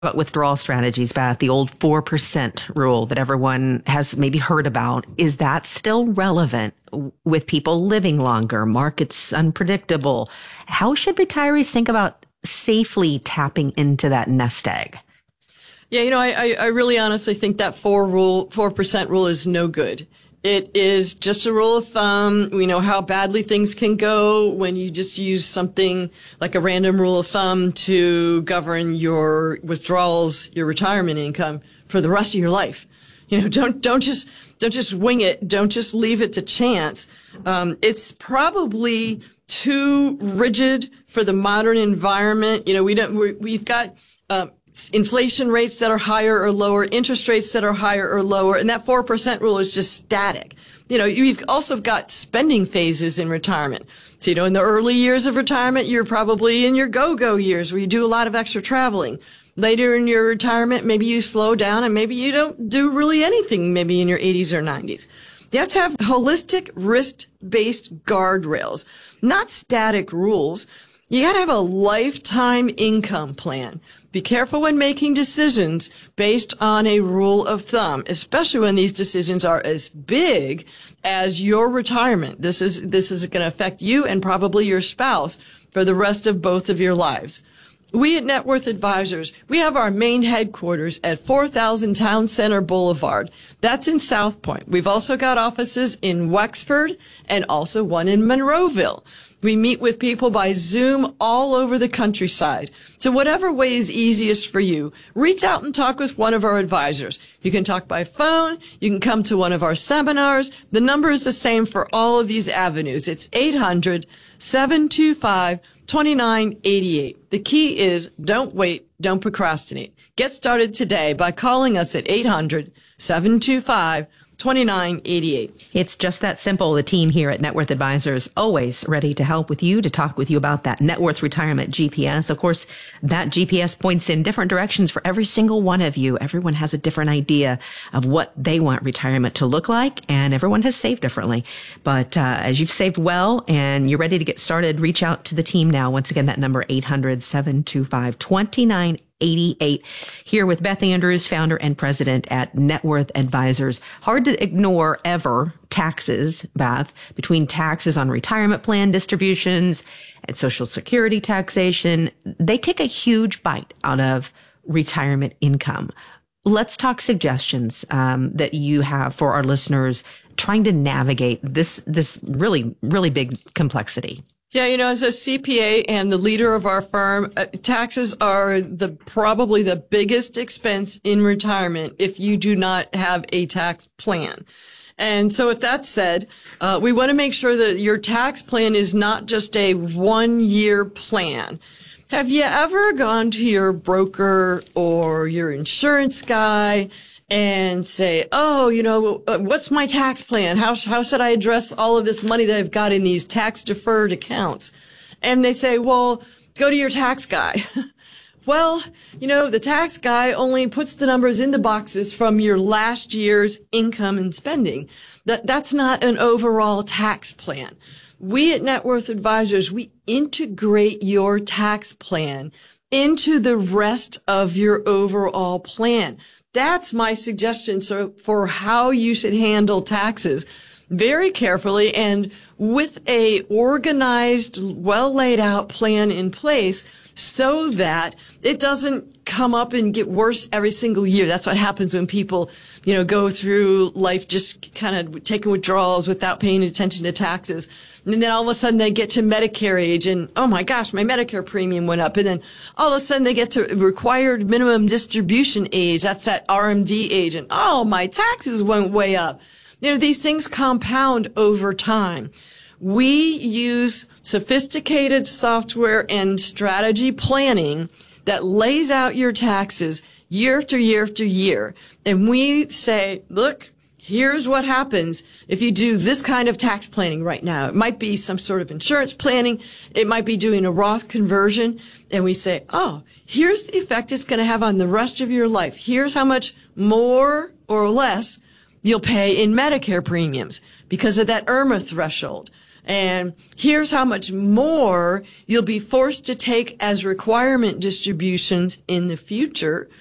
about withdrawal strategies, Beth, the old 4% rule that everyone has maybe heard about. Is that still relevant with people living longer? Markets unpredictable. How should retirees think about safely tapping into that nest egg? Yeah, I really honestly think that 4% rule is no good. It is just a rule of thumb. We know how badly things can go when you just use something like a random rule of thumb to govern your withdrawals, your retirement income for the rest of your life. Don't just wing it. Don't just leave it to chance. It's probably too rigid for the modern environment. We've got, inflation rates that are higher or lower, interest rates that are higher or lower, and that 4% rule is just static. You've also got spending phases in retirement. So, in the early years of retirement, you're probably in your go-go years where you do a lot of extra traveling. Later in your retirement, maybe you slow down and maybe you don't do really anything maybe in your 80s or 90s. You have to have holistic, risk-based guardrails, not static rules. You got to have a lifetime income plan. Be careful when making decisions based on a rule of thumb, especially when these decisions are as big as your retirement. This is going to affect you and probably your spouse for the rest of both of your lives. We at Net Worth Advisors, we have our main headquarters at 4000 Town Center Boulevard. That's in South Point. We've also got offices in Wexford and also one in Monroeville. We meet with people by Zoom all over the countryside. So whatever way is easiest for you, reach out and talk with one of our advisors. You can talk by phone. You can come to one of our seminars. The number is the same for all of these avenues. It's 800-725-2988. The key is don't wait, don't procrastinate. Get started today by calling us at 800-725-2988. It's just that simple. The team here at Net Worth Advisors always ready to help with you, to talk with you about that Net Worth Retirement GPS. Of course, that GPS points in different directions for every single one of you. Everyone has a different idea of what they want retirement to look like, and everyone has saved differently. But as you've saved well and you're ready to get started, reach out to the team now. Once again, that number 800-725-2988. Here with Beth Andrews, founder and president at Net Worth Advisors. Hard to ignore ever taxes, Beth, between taxes on retirement plan distributions and Social Security taxation. They take a huge bite out of retirement income. Let's talk suggestions that you have for our listeners trying to navigate this really, really big complexity. Yeah, as a CPA and the leader of our firm, taxes are probably the biggest expense in retirement if you do not have a tax plan. And so with that said, we want to make sure that your tax plan is not just a 1-year plan. Have you ever gone to your broker or your insurance guy and say, what's my tax plan? How should I address all of this money that I've got in these tax deferred accounts? And they say, well, go to your tax guy. Well, the tax guy only puts the numbers in the boxes from your last year's income and spending. That's not an overall tax plan. We at Net Worth Advisors, we integrate your tax plan into the rest of your overall plan. That's my suggestion for how you should handle taxes very carefully and with a organized, well laid out plan in place so that it doesn't come up and get worse every single year. That's what happens when people, go through life just kind of taking withdrawals without paying attention to taxes. And then all of a sudden they get to Medicare age and, oh my gosh, my Medicare premium went up. And then all of a sudden they get to required minimum distribution age. That's that RMD age. And, oh, my taxes went way up. These things compound over time. We use sophisticated software and strategy planning that lays out your taxes year after year after year. And we say, look, here's what happens if you do this kind of tax planning right now. It might be some sort of insurance planning. It might be doing a Roth conversion. And we say, oh, here's the effect it's going to have on the rest of your life. Here's how much more or less you'll pay in Medicare premiums because of that IRMA threshold. And here's how much more you'll be forced to take as requirement distributions in the future